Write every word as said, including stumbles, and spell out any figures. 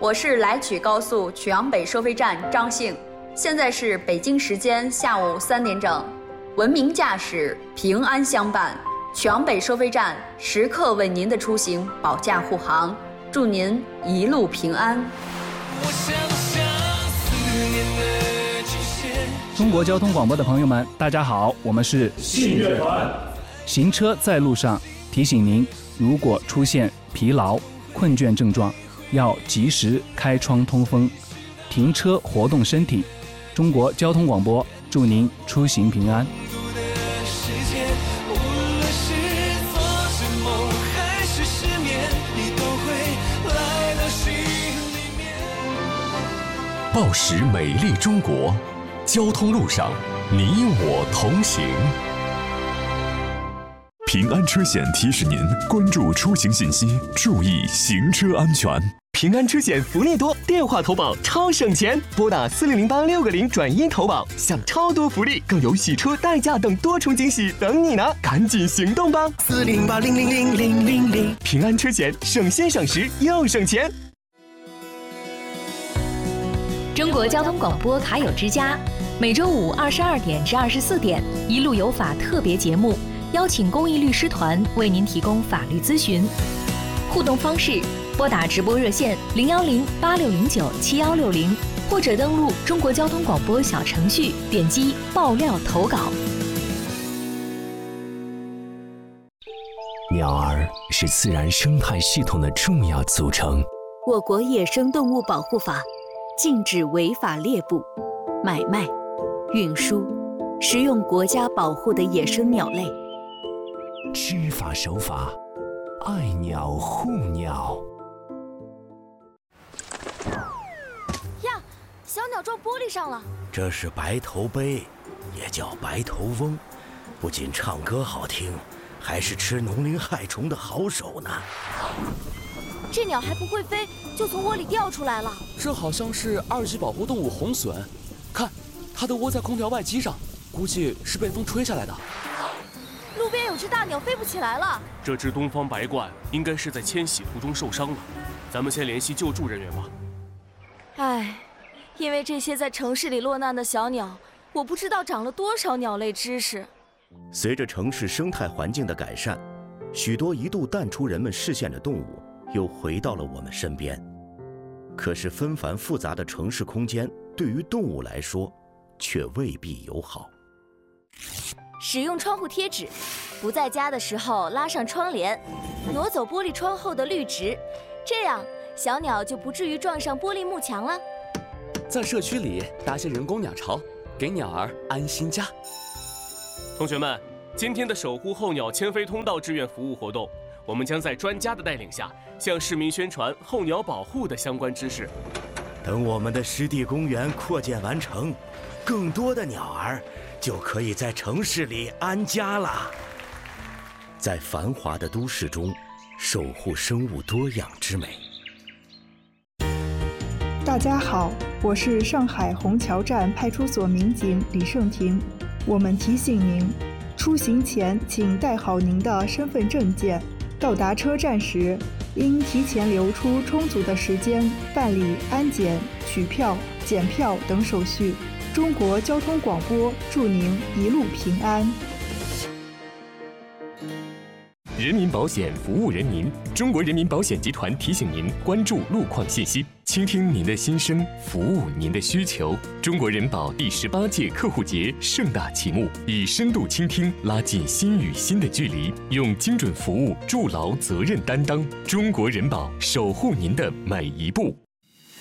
我是来曲高速曲阳北收费站张幸，现在是北京时间下午三点整。文明驾驶，平安相伴，曲阳北收费站时刻为您的出行保驾护航，祝您一路平安。 中国交通广播的朋友们，大家好，我们是信乐团。 行车在路上，提醒您，如果出现疲劳、困倦症状，要及时开窗通风，停车活动身体。中国交通广播祝您出行平安。 报时美丽中国，交通路上你我同行。 平安车险提示您关注出行信息，注意行车安全。 平安车险福利多，电话投保超省钱，拨打四零零八六个零转一投保，享超多福利，更有洗车、代驾等多重惊喜等你呢！赶紧行动吧！四零八零零零零零零，平安车险省心省时又省钱。 中国交通广播卡友之家，每周五二十二点至二十四点，一路有法特别节目，邀请公益律师团为您提供法律咨询。互动方式：拨打直播热线零幺零八六零九七幺六零，或者登录中国交通广播小程序，点击爆料投稿。 鸟儿是自然生态系统的重要组成。 我国野生动物保护法禁止违法猎捕、买卖、运输、食用国家保护的野生鸟类。 知法守法，爱鸟护鸟。 呀，小鸟撞玻璃上了。 这是白头鹎，也叫白头翁，不仅唱歌好听，还是吃农林害虫的好手呢。 这鸟还不会飞，就从窝里掉出来了。 这好像是二级保护动物红隼，看，它都窝在空调外机上，估计是被风吹下来的。 路边有只大鸟飞不起来了。 这只东方白鹳应该是在迁徙途中受伤了，咱们先联系救助人员吧。 唉，因为这些在城市里落难的小鸟，我不知道长了多少鸟类知识。 随着城市生态环境的改善，许多一度淡出人们视线的动物又回到了我们身边。可是纷繁复杂的城市空间对于动物来说却未必友好。 使用窗户贴纸，不在家的时候拉上窗帘，挪走玻璃窗后的绿植，这样小鸟就不至于撞上玻璃幕墙了。 在社区里搭些人工鸟巢，给鸟儿安心家。 同学们，今天的守护候鸟迁飞通道志愿服务活动，我们将在专家的带领下，向市民宣传候鸟保护的相关知识。 等我们的湿地公园扩建完成，更多的鸟儿就可以在城市里安家了。在繁华的都市中，守护生物多样之美。 大家好，我是上海虹桥站派出所民警李胜婷。我们提醒您，出行前请带好您的身份证件。到达车站时，应提前留出充足的时间办理安检、取票、检票等手续。中国交通广播祝您一路平安。 人民保险服务人民，中国人民保险集团提醒您关注路况信息，倾听您的心声，服务您的需求。中国人保第十八届客户节盛大启幕，以深度倾听拉近心与心的距离，用精准服务筑牢责任担当。中国人保守护您的每一步。